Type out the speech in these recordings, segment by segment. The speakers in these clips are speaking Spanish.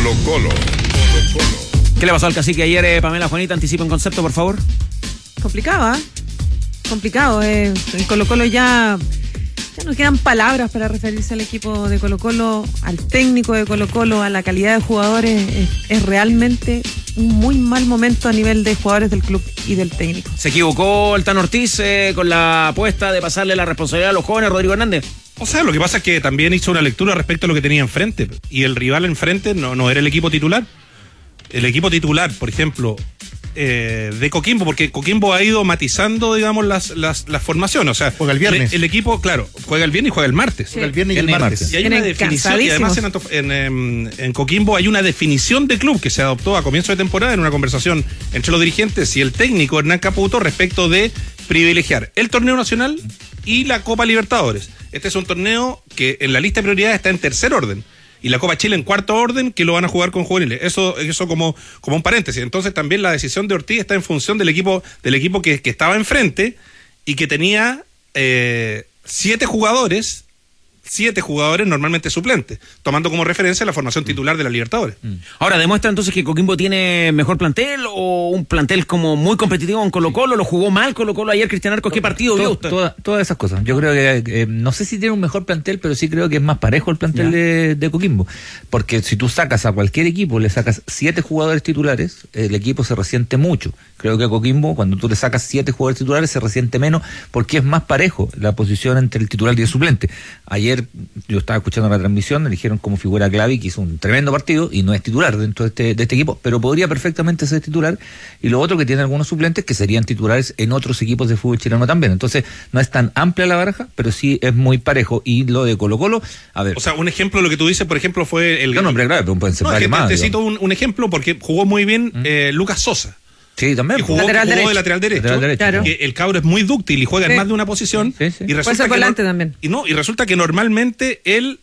Colo-Colo. ¿Qué le pasó al cacique ayer, Pamela? Juanita, anticipa un concepto, por favor. Complicado, ¿eh? Complicado. En Colo-Colo ya no quedan palabras para referirse al equipo de Colo-Colo, al técnico de Colo-Colo, a la calidad de jugadores. Es realmente un muy mal momento a nivel de jugadores del club y del técnico. ¿Se equivocó el Tano Ortiz con la apuesta de pasarle la responsabilidad a los jóvenes, Rodrigo Hernández? O sea, lo que pasa es que también hizo una lectura respecto a lo que tenía enfrente. Y el rival enfrente no era el equipo titular. El equipo titular, por ejemplo, de Coquimbo, porque Coquimbo ha ido matizando, digamos, las formaciones. O sea, juega el viernes. El equipo, claro, juega el viernes y juega el martes. Sí. Juega el viernes y el martes. Y hay una definición, y además en Coquimbo hay una definición de club que se adoptó a comienzo de temporada en una conversación entre los dirigentes y el técnico Hernán Caputo respecto de privilegiar el torneo nacional y la Copa Libertadores. Este es un torneo que en la lista de prioridades está en tercer orden. Y la Copa Chile en cuarto orden, que lo van a jugar con juveniles. Eso como un paréntesis. Entonces también la decisión de Ortiz está en función del equipo que estaba enfrente y que tenía 7 jugadores normalmente suplentes, tomando como referencia la formación titular de la Libertadores. Ahora, ¿demuestra entonces que Coquimbo tiene mejor plantel o un plantel como muy competitivo en Colo-Colo? ¿Lo jugó mal Colo-Colo ayer, Cristian Arcos? ¿Qué partido vio usted? Todas esas cosas. Yo creo que, no sé si tiene un mejor plantel, pero sí creo que es más parejo el plantel de Coquimbo. Porque si tú sacas a cualquier equipo, le sacas 7 jugadores titulares, el equipo se resiente mucho. Creo que a Coquimbo, cuando tú le sacas 7 jugadores titulares, se resiente menos porque es más parejo la posición entre el titular y el suplente. Ayer yo estaba escuchando la transmisión, eligieron como figura clave, que hizo un tremendo partido y no es titular dentro de este equipo, pero podría perfectamente ser titular. Y lo otro, que tiene algunos suplentes que serían titulares en otros equipos de fútbol chileno también. Entonces no es tan amplia la baraja, pero sí es muy parejo. Y lo de Colo-Colo, a ver. O sea, un ejemplo, lo que tú dices, por ejemplo, fue el... No, nombre clave, pero pueden ser varios más. Te cito un ejemplo porque jugó muy bien Lucas Sosa. Sí, también. Jugó de lateral derecho. Claro. Que el cabro es muy dúctil y juega en más de una posición. Sí. Y resulta puede ser volante también. Y resulta que normalmente él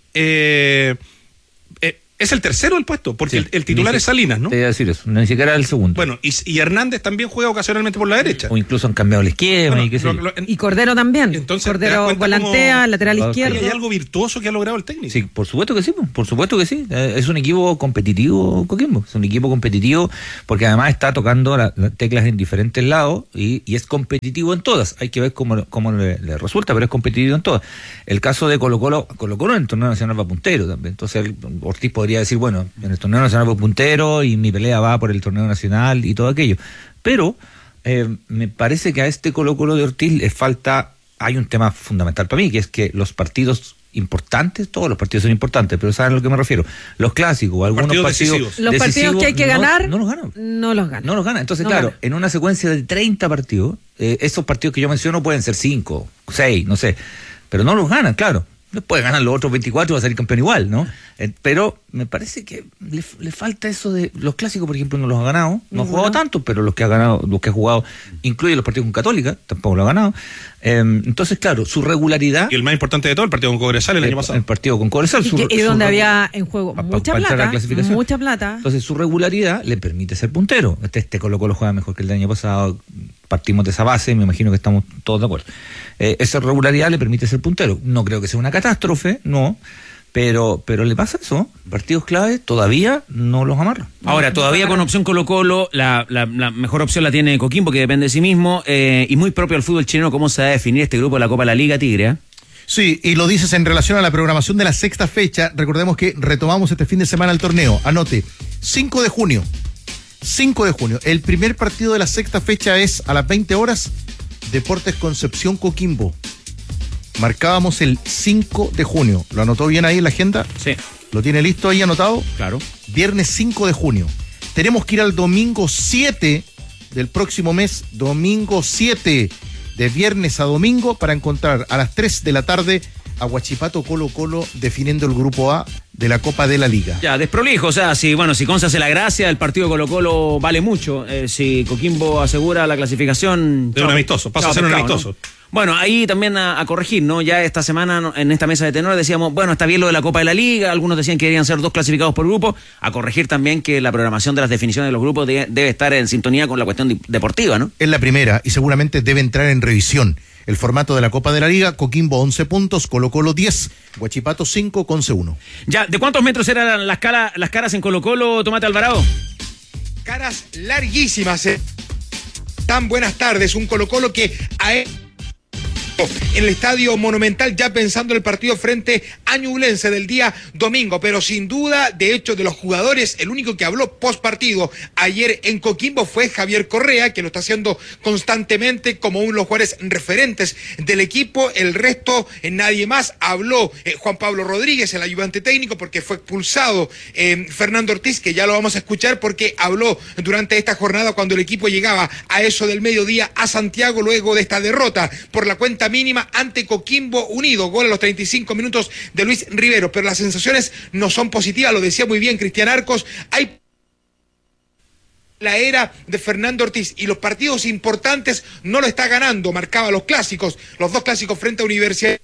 es el tercero del puesto, porque el titular es Salinas, ¿no? Te iba a decir eso, ni siquiera el segundo. Bueno, y Hernández también juega ocasionalmente por la derecha. O incluso han cambiado el esquema y qué sé yo. Y Cordero también. Entonces, Cordero volantea, lateral izquierdo. Hay algo virtuoso que ha logrado el técnico. Sí, por supuesto que sí, por supuesto que sí. Es un equipo competitivo, Coquimbo. Es un equipo competitivo porque además está tocando las teclas en diferentes lados y es competitivo en todas. Hay que ver cómo le resulta, pero es competitivo en todas. El caso de Colo-Colo en el torneo nacional va puntero también. Entonces Ortiz podría decir, bueno, en el torneo nacional voy puntero y mi pelea va por el torneo nacional y todo aquello. Pero me parece que a este Colo-Colo de Ortiz le falta, hay un tema fundamental para mí, que es que los partidos importantes, todos los partidos son importantes, pero ¿saben a lo que me refiero? Los clásicos, algunos partidos los partidos que hay que ganar, no los ganan. No los ganan. Entonces, claro, en una secuencia de 30 partidos, esos partidos que yo menciono pueden ser 5, 6, no sé, pero no los ganan, claro. Después ganan los otros 24 y va a salir campeón igual, ¿no? Pero me parece que le falta eso de... Los clásicos, por ejemplo, no los ha ganado. No ha jugado tanto, pero los que ha ganado, los que ha jugado, incluye los partidos con Católica, tampoco lo ha ganado. Entonces, claro, su regularidad... Y el más importante de todo, el partido con Cobresal el año pasado. El partido con Cobresal. Y donde había en juego mucha plata. Entonces, su regularidad le permite ser puntero. Este Colo-Colo juega mejor que el del año pasado. Partimos de esa base, me imagino que estamos todos de acuerdo. Esa regularidad le permite ser puntero. No creo que sea una catástrofe, no, pero le pasa eso. Partidos clave todavía no los amarra. Ahora, todavía con opción Colo-Colo, la mejor opción la tiene Coquimbo, que depende de sí mismo, y muy propio al fútbol chileno, cómo se va a definir este grupo de la Copa de la Liga, Tigre. Sí, y lo dices en relación a la programación de la sexta fecha. Recordemos que retomamos este fin de semana el torneo. Anote, 5 de junio. El primer partido de la sexta fecha es a las 20 horas, Deportes Concepción Coquimbo. Marcábamos el 5 de junio. ¿Lo anotó bien ahí en la agenda? Sí. ¿Lo tiene listo ahí anotado? Claro. Viernes 5 de junio. Tenemos que ir al domingo 7 del próximo mes, domingo 7, de viernes a domingo, para encontrar a las 3 de la tarde a Huachipato Colo-Colo definiendo el grupo A de la Copa de la Liga. Ya, desprolijo, o sea, si Conce hace la gracia, el partido de Colo-Colo vale mucho. Si Coquimbo asegura la clasificación... De un amistoso, pasa a ser un amistoso. ¿No? Bueno, ahí también a corregir, ¿no? Ya esta semana en esta mesa de tenores decíamos, bueno, está bien lo de la Copa de la Liga, algunos decían que deberían ser 2 clasificados por grupo, a corregir también que la programación de las definiciones de los grupos debe estar en sintonía con la cuestión deportiva, ¿no? Es la primera y seguramente debe entrar en revisión. El formato de la Copa de la Liga: Coquimbo 11 puntos, Colo-Colo 10, Huachipato 5, Conce 1. Ya, Oiga, ¿de cuántos metros eran las caras en Colo-Colo, Tomate Alvarado? Caras larguísimas. Tan buenas tardes. Un Colo-Colo que en el Estadio Monumental, ya pensando en el partido frente a Ñublense del día domingo, pero sin duda, de hecho, de los jugadores, el único que habló post partido ayer en Coquimbo fue Javier Correa, que lo está haciendo constantemente como uno de los jugadores referentes del equipo. El resto, nadie más. Habló Juan Pablo Rodríguez, el ayudante técnico, porque fue expulsado Fernando Ortiz, que ya lo vamos a escuchar, porque habló durante esta jornada cuando el equipo llegaba a eso del mediodía a Santiago, luego de esta derrota por la cuenta mínima ante Coquimbo Unido. Gol a los 35 minutos de Luis Rivero, pero las sensaciones no son positivas, lo decía muy bien Cristian Arcos. Hay la era de Fernando Ortiz y los partidos importantes no lo está ganando. Marcaba los clásicos, los 2 clásicos frente a Universidad.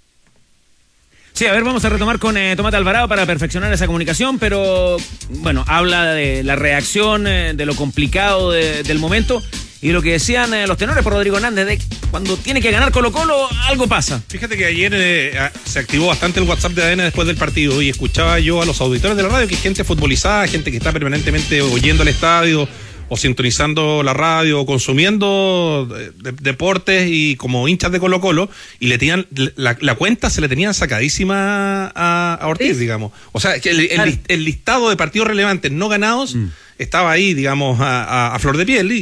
Sí, a ver, vamos a retomar con Tomate Alvarado para perfeccionar esa comunicación, pero bueno, habla de la reacción, de lo complicado del momento. Y lo que decían los tenores por Rodrigo Hernández, de cuando tiene que ganar Colo-Colo, algo pasa. Fíjate que ayer se activó bastante el WhatsApp de ADN después del partido y escuchaba yo a los auditores de la radio, que es gente futbolizada, gente que está permanentemente oyendo el estadio o sintonizando la radio o consumiendo deportes y como hinchas de Colo-Colo, y le tenían la cuenta se le tenían sacadísima a Ortiz, digamos. O sea, que el listado de partidos relevantes no ganados estaba ahí, digamos, a flor de piel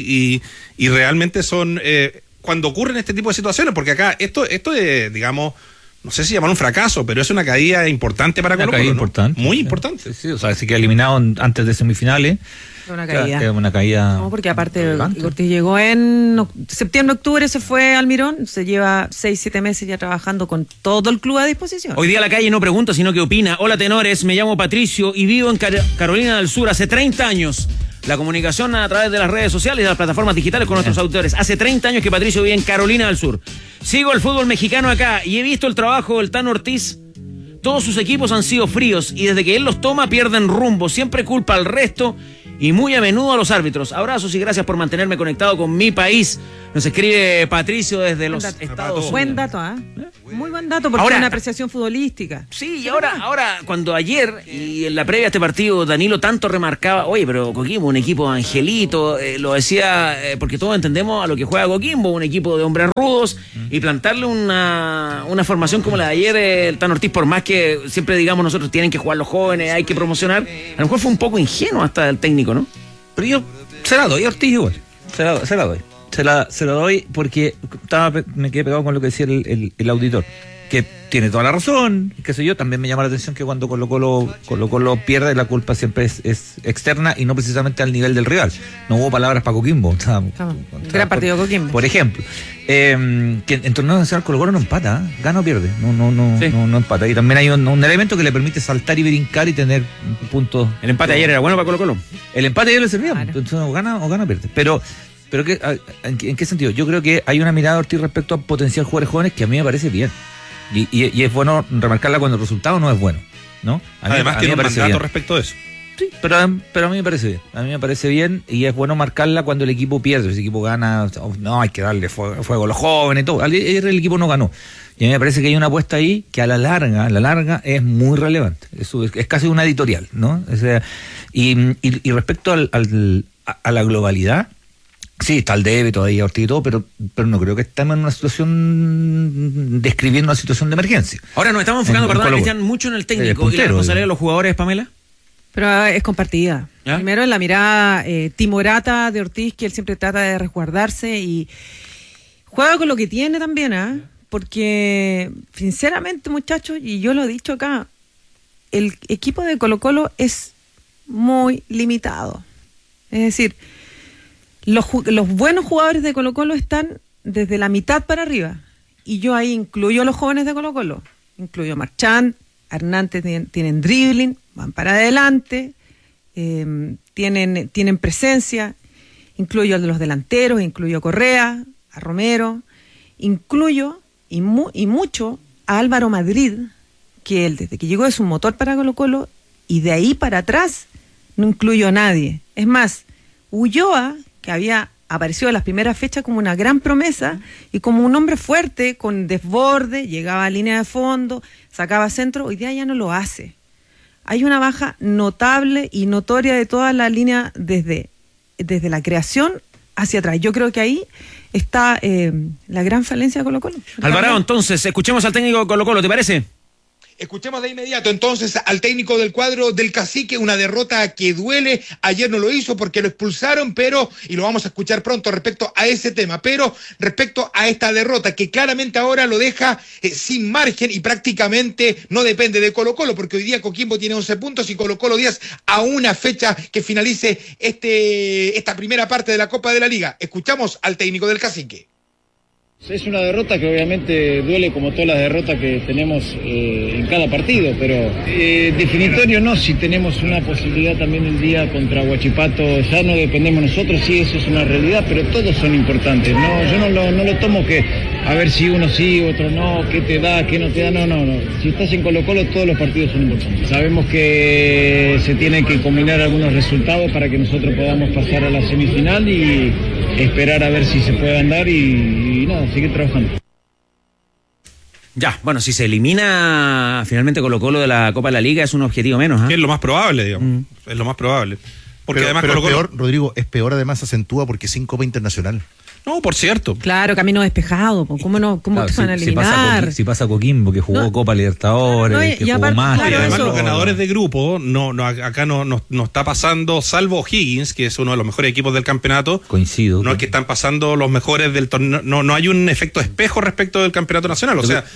y realmente son cuando ocurren este tipo de situaciones, porque acá esto es, digamos, no sé si llamar un fracaso, pero es una caída importante para Colo-Colo, ¿no? Importante. Muy importante. Sí, o sea, se queda eliminado antes de semifinales. Una caída. Es una caída. No, porque aparte Ortiz llegó en septiembre, octubre, se fue al Mirón, se lleva 6-7 meses ya trabajando con todo el club a disposición. Hoy día la calle no pregunta, sino que opina. Hola, tenores, me llamo Patricio y vivo en Carolina del Sur hace 30 años. La comunicación a través de las redes sociales y de las plataformas digitales con nuestros auditores. Hace 30 años que Patricio vive en Carolina del Sur. Sigo el fútbol mexicano acá y he visto el trabajo del Tano Ortiz. Todos sus equipos han sido fríos y desde que él los toma pierden rumbo. Siempre culpa al resto y muy a menudo a los árbitros. Abrazos y gracias por mantenerme conectado con mi país. Nos escribe Patricio desde los Estados Unidos. Buen dato, ¿ah? Muy buen dato, porque ahora, es una apreciación futbolística. Sí, y ahora, cuando ayer y en la previa a este partido, Danilo tanto remarcaba, oye, pero Coquimbo, un equipo angelito, lo decía, porque todos entendemos a lo que juega Coquimbo, un equipo de hombres rudos, y plantarle una formación como la de ayer, el Tano Ortiz, por más que siempre digamos nosotros, tienen que jugar los jóvenes, hay que promocionar, a lo mejor fue un poco ingenuo hasta el técnico, ¿no? Pero yo se la doy a Ortiz igual, se la doy. Se la doy porque me quedé pegado con lo que decía el auditor, que tiene toda la razón, qué sé yo. También me llama la atención que cuando Colo-Colo pierde, la culpa siempre es externa y no precisamente al nivel del rival. No hubo palabras para Coquimbo. Gran partido Coquimbo. Por ejemplo, que en torneo nacional Colo-Colo no empata, gana o pierde, no empata. Y también hay un elemento que le permite saltar y brincar y tener puntos. El empate ayer era bueno para Colo-Colo. El empate ayer le servía, claro. Entonces o gana o pierde. Pero ¿en qué sentido? Yo creo que hay una mirada de Ortiz respecto a potenciar jugadores jóvenes que a mí me parece bien. Y es bueno remarcarla cuando el resultado no es bueno, ¿no? Además tiene un mandato respecto a eso. Sí, pero a mí me parece bien. A mí me parece bien y es bueno marcarla cuando el equipo pierde. Si el equipo gana, no, hay que darle fuego a los jóvenes y todo. Ayer el equipo no ganó. Y a mí me parece que hay una apuesta ahí que a la larga es muy relevante. Eso es casi una editorial, ¿no? O sea, y respecto a la globalidad, sí, está el débito ahí, Ortiz y todo, pero no creo que estemos en una situación, describiendo una situación de emergencia. Ahora nos estamos enfocando, perdón, Cristian, mucho en el técnico y la responsabilidad de los jugadores, Pamela. Pero es compartida. ¿Ya? Primero en la mirada timorata de Ortiz, que él siempre trata de resguardarse y juega con lo que tiene también, ¿eh? Porque sinceramente, muchachos, y yo lo he dicho acá, el equipo de Colo-Colo es muy limitado. Es decir, los buenos jugadores de Colo-Colo están desde la mitad para arriba. Y yo ahí incluyo a los jóvenes de Colo-Colo. Incluyo a Marchand, Hernández, tienen dribbling, van para adelante, tienen presencia. Incluyo a los delanteros, incluyo a Correa, a Romero. Incluyo y mucho a Álvaro Madrid, que él desde que llegó es un motor para Colo-Colo, y de ahí para atrás no incluyo a nadie. Es más, Ulloa, que había aparecido en las primeras fechas como una gran promesa y como un hombre fuerte, con desborde, llegaba a línea de fondo, sacaba centro, hoy día ya no lo hace. hay una baja notable y notoria de toda la línea desde la creación hacia atrás. Yo creo que ahí está la gran falencia de Colo-Colo. Alvarado, entonces, escuchemos al técnico de Colo-Colo, ¿te parece? Escuchemos de inmediato entonces al técnico del cuadro del Cacique, una derrota que duele. Ayer no lo hizo porque lo expulsaron, y lo vamos a escuchar pronto respecto a ese tema, pero respecto a esta derrota que claramente ahora lo deja sin margen y prácticamente no depende de Colo-Colo, porque hoy día Coquimbo tiene 11 puntos y Colo-Colo 10 a una fecha que finalice esta primera parte de la Copa de la Liga. Escuchamos al técnico del Cacique. Es una derrota que obviamente duele como todas las derrotas que tenemos en cada partido, pero definitorio no, si tenemos una posibilidad también el día contra Huachipato, ya no dependemos nosotros, sí, eso es una realidad, pero todos son importantes, no, yo no lo tomo que a ver si uno sí, otro no, qué te da, qué no te da, no, si estás en Colo-Colo todos los partidos son importantes. Sabemos que se tienen que combinar algunos resultados para que nosotros podamos pasar a la semifinal y esperar a ver si se puede andar y nada, seguir trabajando. Ya, bueno, si se elimina finalmente Colo-Colo de la Copa de la Liga es un objetivo menos, ¿eh? Es lo más probable, digamos. Es lo más probable. Porque además pero Colo-Colo... es peor, Rodrigo, es peor, además acentúa porque sin Copa Internacional. No, por cierto. Claro, camino despejado, ¿cómo Claro, te van a eliminar? Si pasa Coquimbo, que jugó Copa Libertadores, que jugó más. Y además los ganadores de grupo, acá no está pasando, salvo Higgins, que es uno de los mejores equipos del campeonato. Coincido. No es que están pasando los mejores del torneo, no hay un efecto espejo respecto del campeonato nacional. O sea,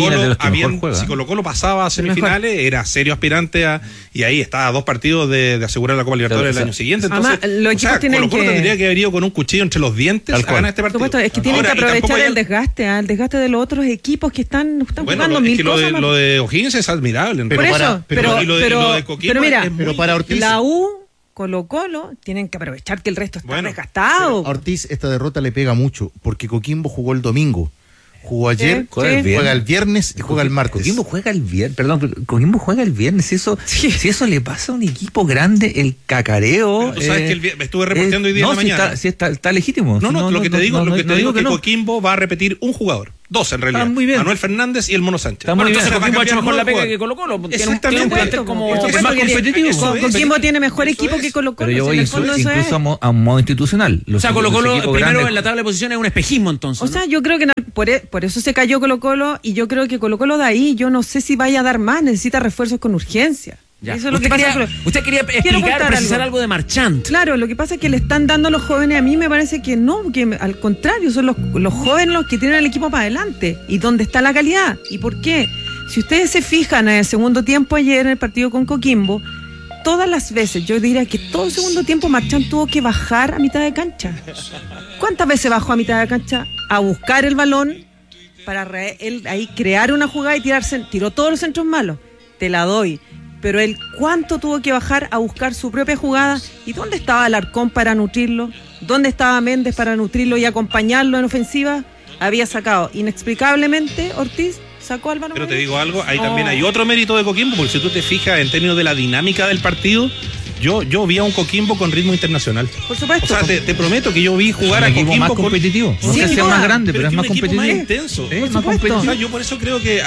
si Colo-Colo pasaba a semifinales, era serio aspirante y ahí está a 2 partidos de asegurar la Copa Libertadores el año siguiente. Entonces, Colo-Colo tendría que haber ido con un cuchillo entre los dientes a ganar este partido. Por supuesto, es que tienen que aprovechar el desgaste de los otros equipos que están jugando mil cosas. Lo de O'Higgins es admirable. Pero lo de Coquimbo mira, pero para Ortiz, la U, Colo-Colo, tienen que aprovechar que el resto está desgastado. A Ortiz esta derrota le pega mucho, porque Coquimbo jugó el domingo. Jugó ayer, juega el viernes y juega el martes. Coquimbo juega el viernes, Coquimbo juega el viernes. Si eso le pasa a un equipo grande, el cacareo. Tú sabes que estuve reporteando hoy día en la mañana. Está legítimo. Lo que te digo es que Coquimbo va a repetir un jugador. 2 en realidad. Muy bien. Manuel Fernández y el Mono Sánchez. Entonces Coquimbo ha hecho mejor la pega que Colo-Colo. Tiene un plantel como es más competitivo. Coquimbo tiene mejor equipo que Colo-Colo. Pero yo voy incluso a un modo institucional. O sea, Colo-Colo primero en la tabla de posiciones es un espejismo entonces. O sea, yo creo que por eso se cayó Colo-Colo y yo creo que Colo-Colo de ahí, yo no sé si vaya a dar más, necesita refuerzos con urgencia. Ya. Eso es lo que pasa. Usted quería precisar algo de Marchand. Claro, lo que pasa es que le están dando a los jóvenes, a mí me parece que no, que al contrario, son los jóvenes los que tienen el equipo para adelante. ¿Y dónde está la calidad? ¿Y por qué? Si ustedes se fijan en el segundo tiempo ayer en el partido con Coquimbo, todas las veces, yo diría que todo el segundo tiempo Marchand tuvo que bajar a mitad de cancha. ¿Cuántas veces bajó a mitad de cancha? A buscar el balón para él ahí crear una jugada y tiró todos los centros malos. Te la doy. Pero él, ¿cuánto tuvo que bajar a buscar su propia jugada? ¿Y dónde estaba Alarcón para nutrirlo? ¿Dónde estaba Méndez para nutrirlo y acompañarlo en ofensiva? Había sacado, inexplicablemente, Ortiz sacó al Álvaro. Pero te digo algo, ahí también hay otro mérito de Coquimbo, porque si tú te fijas en términos de la dinámica del partido, yo vi a un Coquimbo con ritmo internacional. Por supuesto. O sea, te prometo que yo vi jugar a Coquimbo más competitivo. No sé si es más grande, pero es más competitivo. Más intenso. Es más competitivo. O sea, yo por eso creo que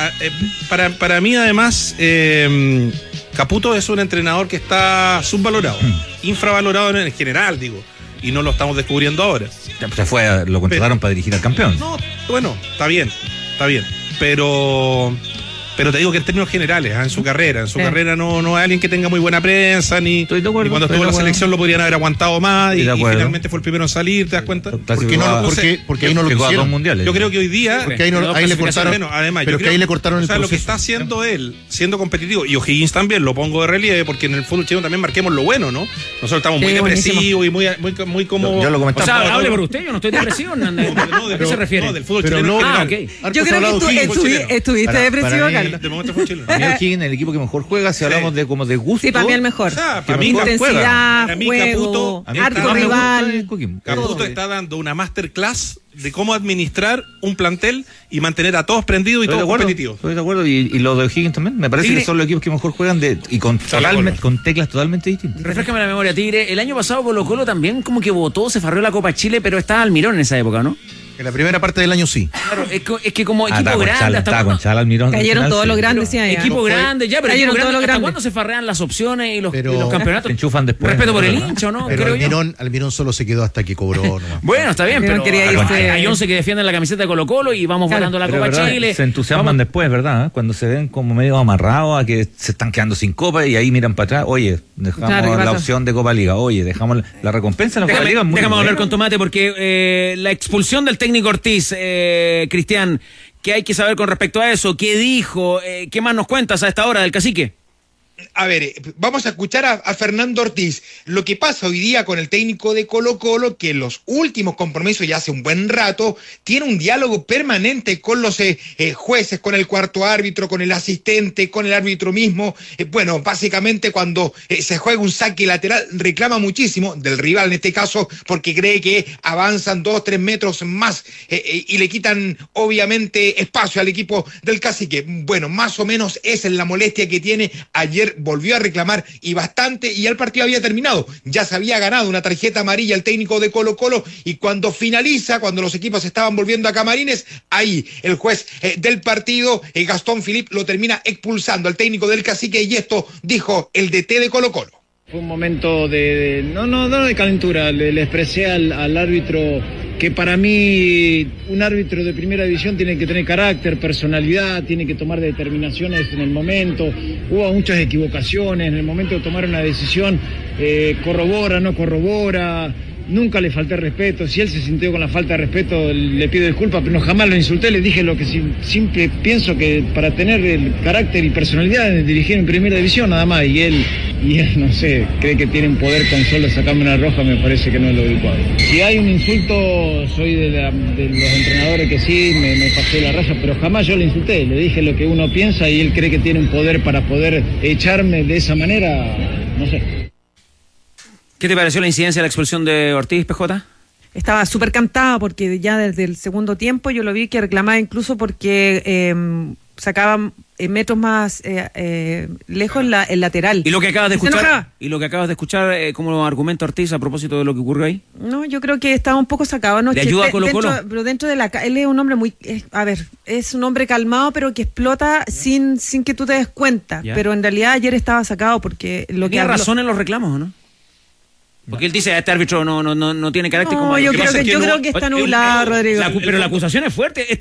para mí además Caputo es un entrenador que está subvalorado, infravalorado en general, digo, y no lo estamos descubriendo ahora. Lo contrataron para dirigir al campeón. No, bueno, está bien, pero te digo que en términos generales, en su carrera no es alguien que tenga muy buena prensa, ni cuando estuvo en la selección lo podrían haber aguantado más y finalmente fue el primero en salir, ¿te das cuenta? Porque ahí no lo quisieron. Mundiales. Yo creo que hoy día ahí le cortaron, además, pero que ahí le cortaron el proceso. Lo que está haciendo él, siendo competitivo, y O'Higgins también lo pongo de relieve, porque en el fútbol chileno también marquemos lo bueno, ¿no? Nosotros estamos muy depresivos y muy como... Yo lo comentaba. O sea, hable por usted, yo no estoy depresivo. ¿A qué se refiere? No, del fútbol chileno. Yo creo que estuviste depresivo, Carlos. De momento fue chileno. Para mí O'Higgins, el equipo que mejor juega, si hablamos de como de gusto. Sí, para mí el mejor. O sea, para mí intensidad, para mí juego, Caputo arco rival. Caputo está dando una masterclass de cómo administrar un plantel y mantener a todos prendidos y todos competitivos. Estoy de acuerdo, y los de O'Higgins también. Me parece que son los equipos que mejor juegan y con teclas totalmente distintas. Refrescame la memoria, Tigre. El año pasado Colo-Colo también como que votó, se farreó la Copa Chile, pero estaba Almirón en esa época, ¿no? En la primera parte del año sí. Claro, es que como equipo grande... Estaba con Chala, Almirón. Cayeron todos los grandes, sí. Equipo grande, ya, pero cayeron equipo todos los grande. ¿Hasta grandes. cuándo se farrean las opciones y los Se campeonatos? enchufan después. Respeto por el hincha, ¿no? Pero Creo Almirón solo se quedó hasta que cobró nomás. Bueno, está bien, pero quería irse. hay 11 que defienden la camiseta de Colo-Colo y vamos ganando la Copa Chile. Se entusiasman después, ¿verdad? Cuando se ven como medio amarrados a que se están quedando sin Copa y ahí miran para atrás. Oye, dejamos la opción de Copa Liga. Oye, dejamos la recompensa en la Copa Liga. Déjame hablar con Tomate porque la expulsión del técnico Ortiz, Cristian, ¿qué hay que saber con respecto a eso? ¿Qué dijo? ¿Qué más nos cuentas a esta hora del cacique? A ver, vamos a escuchar a Fernando Ortiz. Lo que pasa hoy día con el técnico de Colo-Colo, que en los últimos compromisos ya hace un buen rato, tiene un diálogo permanente con los jueces, con el cuarto árbitro, con el asistente, con el árbitro mismo. Bueno, básicamente cuando se juega un saque lateral, reclama muchísimo del rival en este caso, porque cree que avanzan 2-3 metros más y le quitan obviamente espacio al equipo del cacique. Bueno, más o menos esa es la molestia que tiene. Ayer volvió a reclamar y bastante, y ya el partido había terminado, ya se había ganado una tarjeta amarilla el técnico de Colo-Colo, y cuando finaliza, cuando los equipos estaban volviendo a camarines, ahí el juez del partido, Gastón Philippe, lo termina expulsando al técnico del cacique, y esto dijo el DT de Colo-Colo. Fue un momento no de calentura, le expresé al árbitro que para mí un árbitro de primera división tiene que tener carácter, personalidad, tiene que tomar determinaciones en el momento. Hubo muchas equivocaciones en el momento de tomar una decisión, corrobora, no corrobora. Nunca le falté respeto. Si él se sintió con la falta de respeto, le pido disculpas, pero jamás lo insulté. Le dije lo que siempre pienso, que para tener el carácter y personalidad de dirigir en primera división, nada más. Y él, no sé, cree que tiene un poder con solo sacarme una roja, me parece que no es lo adecuado. Si hay un insulto, soy de los entrenadores que sí, me pasé la raya, pero jamás yo le insulté. Le dije lo que uno piensa y él cree que tiene un poder para poder echarme de esa manera, no sé. ¿Qué te pareció la incidencia de la expulsión de Ortiz, PJ? Estaba súper cantada porque ya desde el segundo tiempo yo lo vi que reclamaba incluso porque sacaban metros más lejos el lateral. ¿Y lo que acabas de escuchar, como argumenta Ortiz a propósito de lo que ocurrió ahí? No, yo creo que estaba un poco sacado anoche. ¿Le ayuda a Colo-Colo? Pero dentro de él es un hombre muy, es un hombre calmado, pero que explota sin que tú te des cuenta. ¿Ya? Pero en realidad ayer estaba sacado porque lo que ¿Tenía razón en los reclamos o no? Porque él dice, este árbitro no tiene carácter como... yo creo que está nublado, Rodrigo. Pero la acusación es fuerte.